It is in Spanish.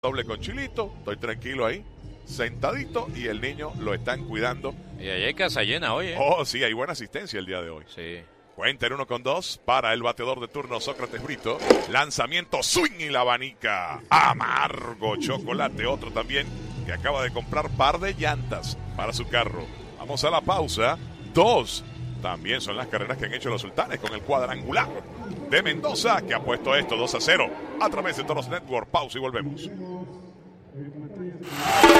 doble con chilito, estoy tranquilo ahí, sentadito, y el niño lo están cuidando. Y ahí hay casa llena hoy, ¿eh? Oh, sí, hay buena asistencia el día de hoy. Sí. Cuenta en 1-2 para el bateador de turno Sócrates Brito. Lanzamiento, swing y la abanica. Amargo chocolate, otro también que acaba de comprar par de llantas para su carro. Vamos a la pausa. 2. También son las carreras que han hecho los sultanes con el cuadrangular de Mendoza, que ha puesto esto 2-0 a través de Toros Network. Pausa y volvemos.